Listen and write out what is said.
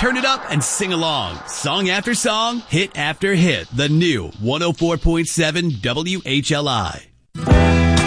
turn it up and sing along. Song after song, hit after hit. The new 104.7 WHLI.